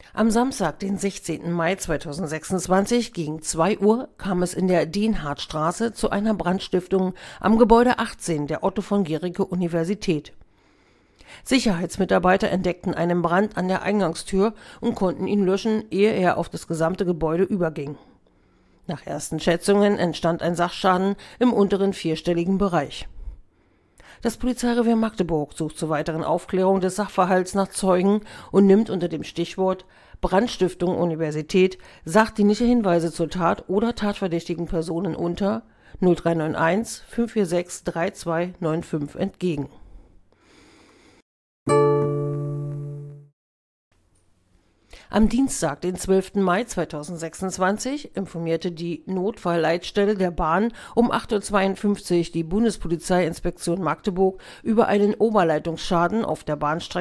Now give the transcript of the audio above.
Am Samstag, den 16. Mai 2026 gegen 2 Uhr kam es in der Dienhardtstraße zu einer Brandstiftung am Gebäude 18 der Otto von Guericke Universität. Sicherheitsmitarbeiter entdeckten einen Brand an der Eingangstür und konnten ihn löschen, ehe er auf das gesamte Gebäude überging. Nach ersten Schätzungen entstand ein Sachschaden im unteren vierstelligen Bereich. Das Polizeirevier Magdeburg sucht zur weiteren Aufklärung des Sachverhalts nach Zeugen und nimmt unter dem Stichwort Brandstiftung Universität sachdienliche Hinweise zur Tat oder tatverdächtigen Personen unter 0391 546 3295 entgegen. Am Dienstag, den 12. Mai 2026, informierte die Notfallleitstelle der Bahn um 8:52 Uhr die Bundespolizeiinspektion Magdeburg über einen Oberleitungsschaden auf der Bahnstrecke